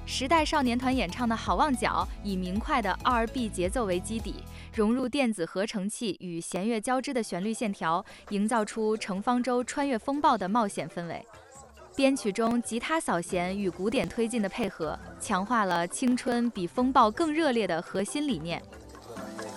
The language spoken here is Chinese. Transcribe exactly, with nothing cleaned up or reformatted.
时代少年团演唱的《好望角》以明快的 R and B 节奏为基底，融入电子合成器与弦乐交织的旋律线条，营造出乘方舟穿越风暴的冒险氛围。编曲中吉他扫弦与鼓点推进的配合，强化了青春比风暴更热烈的核心理念。